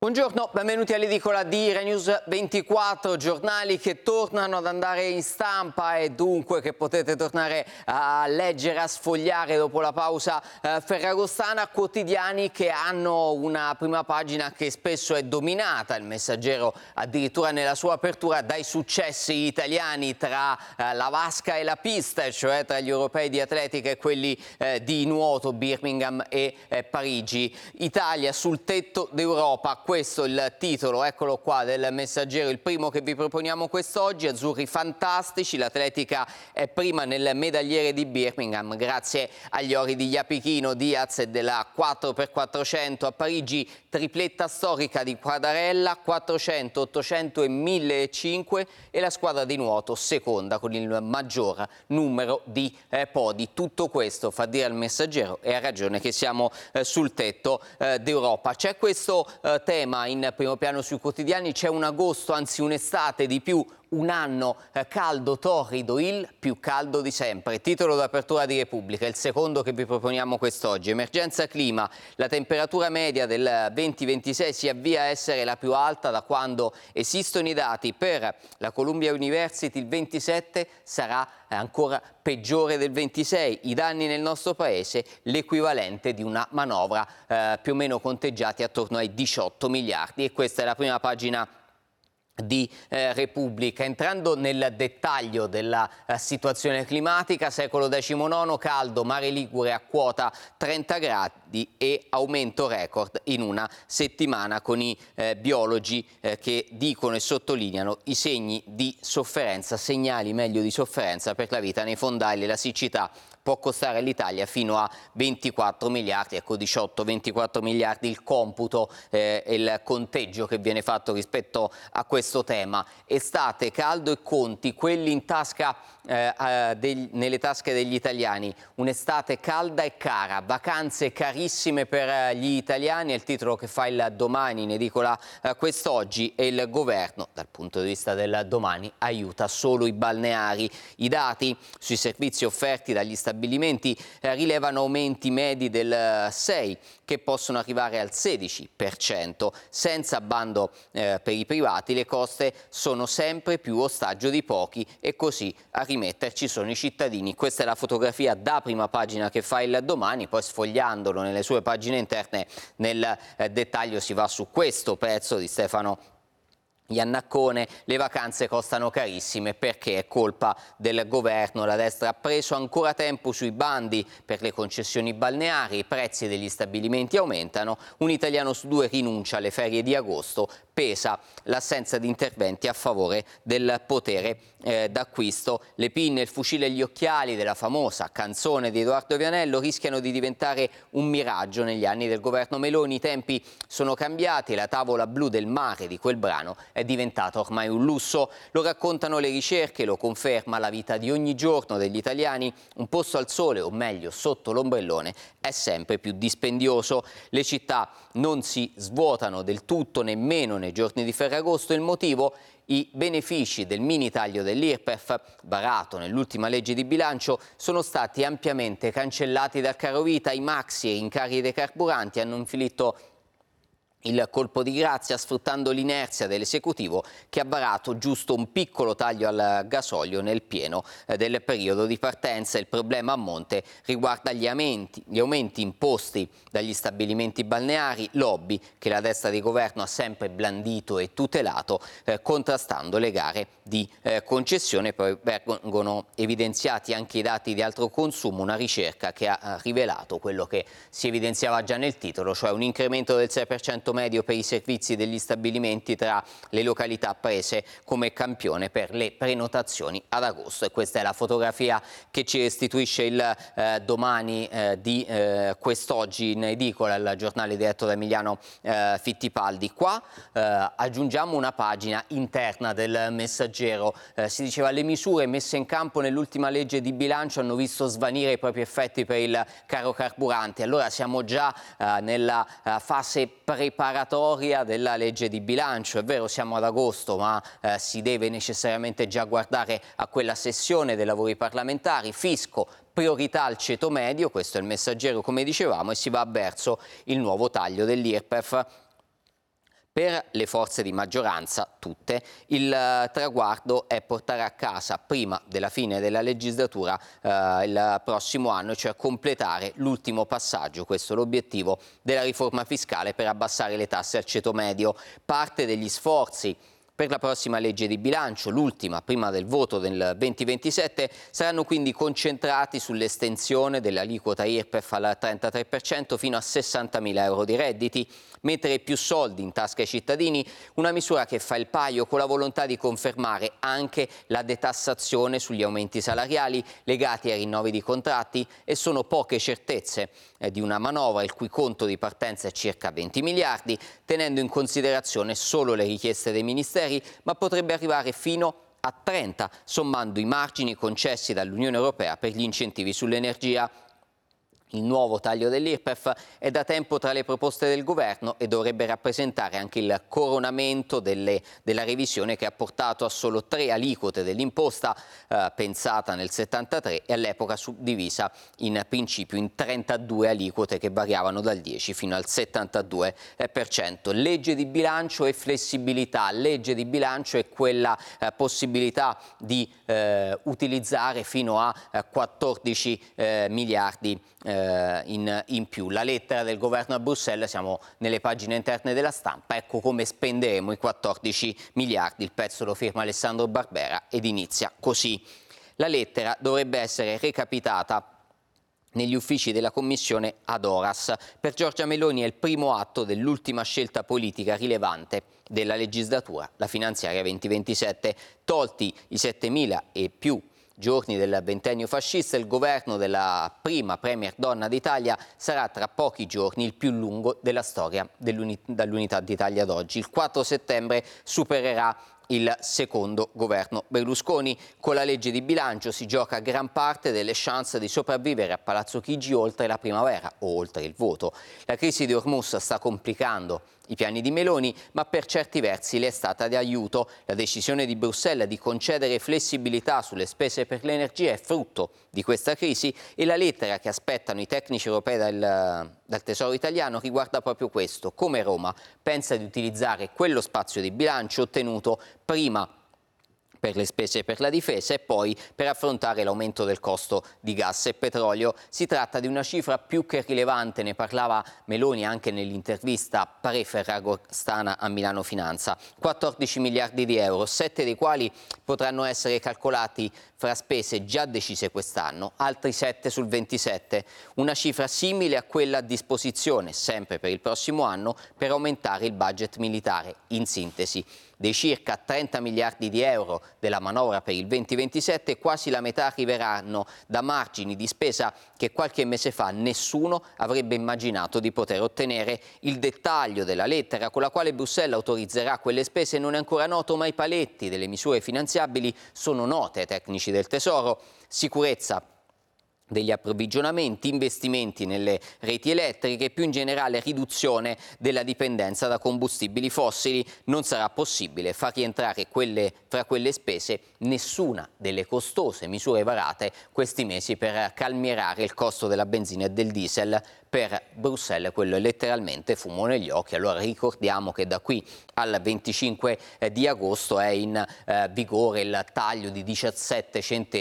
Buongiorno, benvenuti all'edicola di Rai News 24, giornali che tornano ad andare in stampa e dunque che potete tornare a leggere, a sfogliare dopo la pausa ferragostana, quotidiani che hanno una prima pagina che spesso è dominata, il Messaggero addirittura nella sua apertura, dai successi italiani tra la vasca e la pista, cioè tra gli europei di atletica e quelli di nuoto, Birmingham e Parigi. Italia sul tetto d'Europa. Questo è il titolo, eccolo qua, del Messaggero, il primo che vi proponiamo quest'oggi. Azzurri fantastici, l'atletica è prima nel medagliere di Birmingham grazie agli ori di Japichino, Diaz e della 4x400. A Parigi tripletta storica di Quadarella, 400, 800 e 1500, e la squadra di nuoto seconda con il maggior numero di podi. Tutto questo fa dire al Messaggero, e ha ragione, che siamo sul tetto d'Europa. C'è questo tema in primo piano sui quotidiani, c'è un agosto, anzi un'estate di più, un anno caldo, torrido, il più caldo di sempre. Titolo d'apertura di Repubblica, il secondo che vi proponiamo quest'oggi. Emergenza clima, la temperatura media del 2026 si avvia a essere la più alta da quando esistono i dati. Per la Columbia University il 27 sarà ancora peggiore del 26. I danni nel nostro paese l'equivalente di una manovra più o meno conteggiati attorno ai 18 miliardi. E questa è la prima pagina di Repubblica. Entrando nel dettaglio della situazione climatica, secolo XIX, caldo, mare Ligure a quota 30 gradi e aumento record in una settimana, con i biologi che dicono e sottolineano i segni di sofferenza, segnali meglio di sofferenza per la vita nei fondali. La siccità può costare all'Italia fino a 24 miliardi, ecco 18-24 miliardi il computo e il conteggio che viene fatto rispetto a questo tema. Estate, caldo e conti, quelli in tasca, nelle tasche degli italiani. Un'estate calda e cara, vacanze carissime per gli italiani, è il titolo che fa il Domani in edicola quest'oggi, e il governo, dal punto di vista del Domani, aiuta solo i balneari. I dati sui servizi offerti dagli stabilimenti rilevano aumenti medi del 6, che possono arrivare al 16%. Senza bando per i privati, le coste sono sempre più ostaggio di pochi, e così a rimetterci sono i cittadini. Questa è la fotografia da prima pagina che fa il Domani. Poi, sfogliandolo nelle sue pagine interne, nel dettaglio si va su questo pezzo di Stefano Iannaccone: le vacanze costano carissime perché è colpa del governo. La destra ha preso ancora tempo sui bandi per le concessioni balneari, i prezzi degli stabilimenti aumentano, un italiano su due rinuncia alle ferie di agosto, pesa l'assenza di interventi a favore del potere d'acquisto. Le pinne, il fucile e gli occhiali della famosa canzone di Edoardo Vianello rischiano di diventare un miraggio negli anni del governo Meloni. I tempi sono cambiati, la tavola blu del mare di quel brano è diventata ormai un lusso. Lo raccontano le ricerche, lo conferma la vita di ogni giorno degli italiani. Un posto al sole, o meglio sotto l'ombrellone, è sempre più dispendioso. Le città non si svuotano del tutto nemmeno nei giorni di Ferragosto. Il motivo? I benefici del mini taglio dell'IRPEF, varato nell'ultima legge di bilancio, sono stati ampiamente cancellati dal carovita. I maxi e rincari dei carburanti hanno inflitto il colpo di grazia, sfruttando l'inerzia dell'esecutivo, che ha varato giusto un piccolo taglio al gasolio nel pieno del periodo di partenza. Il problema a monte riguarda gli aumenti imposti dagli stabilimenti balneari, lobby che la destra di governo ha sempre blandito e tutelato, contrastando le gare di concessione. Poi vengono evidenziati anche i dati di altro consumo, una ricerca che ha rivelato quello che si evidenziava già nel titolo, cioè un incremento del 6% medio per i servizi degli stabilimenti tra le località prese come campione per le prenotazioni ad agosto. E questa è la fotografia che ci restituisce il Domani di quest'oggi in edicola, il giornale diretto da Emiliano Fittipaldi. Qua aggiungiamo una pagina interna del Messaggero. Si diceva: le misure messe in campo nell'ultima legge di bilancio hanno visto svanire i propri effetti per il caro carburanti. Allora siamo già nella fase preparatoria della legge di bilancio. È vero, siamo ad agosto, ma si deve necessariamente già guardare a quella sessione dei lavori parlamentari. Fisco, priorità al ceto medio, questo è il Messaggero come dicevamo, e si va verso il nuovo taglio dell'IRPEF Per le forze di maggioranza, tutte, il traguardo è portare a casa prima della fine della legislatura il prossimo anno, cioè completare l'ultimo passaggio, questo è l'obiettivo della riforma fiscale per abbassare le tasse al ceto medio. Parte degli sforzi per la prossima legge di bilancio, l'ultima prima del voto del 2027, saranno quindi concentrati sull'estensione dell'aliquota IRPEF al 33% fino a 60.000 euro di redditi, mettere più soldi in tasca ai cittadini, una misura che fa il paio con la volontà di confermare anche la detassazione sugli aumenti salariali legati ai rinnovi di contratti, e sono poche certezze di una manovra il cui conto di partenza è circa 20 miliardi, tenendo in considerazione solo le richieste dei ministeri, ma potrebbe arrivare fino a 30, sommando i margini concessi dall'Unione Europea per gli incentivi sull'energia. Il nuovo taglio dell'IRPEF è da tempo tra le proposte del governo e dovrebbe rappresentare anche il coronamento della revisione che ha portato a solo 3 aliquote dell'imposta pensata nel 73 e all'epoca suddivisa in principio in 32 aliquote che variavano dal 10 fino al 72%. Legge di bilancio e flessibilità. Legge di bilancio è quella possibilità di utilizzare fino a 14 miliardi in più. La lettera del governo a Bruxelles, siamo nelle pagine interne della Stampa, ecco come spenderemo i 14 miliardi, il pezzo lo firma Alessandro Barbera ed inizia così. La lettera dovrebbe essere recapitata negli uffici della Commissione ad horas. Per Giorgia Meloni è il primo atto dell'ultima scelta politica rilevante della legislatura, la finanziaria 2027. Tolti i 7.000 e più giorni del ventennio fascista, il governo della prima premier donna d'Italia sarà tra pochi giorni il più lungo della storia dall'unità d'Italia ad oggi. Il 4 settembre supererà il secondo governo Berlusconi. Con la legge di bilancio si gioca gran parte delle chance di sopravvivere a Palazzo Chigi oltre la primavera o oltre il voto. La crisi di Hormuz sta complicando i piani di Meloni, ma per certi versi le è stata di aiuto. La decisione di Bruxelles di concedere flessibilità sulle spese per l'energia è frutto di questa crisi e la lettera che aspettano i tecnici europei dal Tesoro italiano riguarda proprio questo: come Roma pensa di utilizzare quello spazio di bilancio ottenuto prima per le spese per la difesa e poi per affrontare l'aumento del costo di gas e petrolio. Si tratta di una cifra più che rilevante, ne parlava Meloni anche nell'intervista pre-Ferragostana a Milano Finanza. 14 miliardi di euro, 7 dei quali potranno essere calcolati fra spese già decise quest'anno, altri 7 sul 27, una cifra simile a quella a disposizione, sempre per il prossimo anno, per aumentare il budget militare. In sintesi, dei circa 30 miliardi di euro della manovra per il 2027, quasi la metà arriveranno da margini di spesa che qualche mese fa nessuno avrebbe immaginato di poter ottenere. Il dettaglio della lettera con la quale Bruxelles autorizzerà quelle spese non è ancora noto, ma i paletti delle misure finanziabili sono note ai tecnici del Tesoro: sicurezza degli approvvigionamenti, investimenti nelle reti elettriche e più in generale riduzione della dipendenza da combustibili fossili. Non sarà possibile far rientrare fra quelle spese nessuna delle costose misure varate questi mesi per calmierare il costo della benzina e del diesel. Per Bruxelles quello è letteralmente fumo negli occhi. Allora ricordiamo che da qui al 25 di agosto è in vigore il taglio di 17 centesimi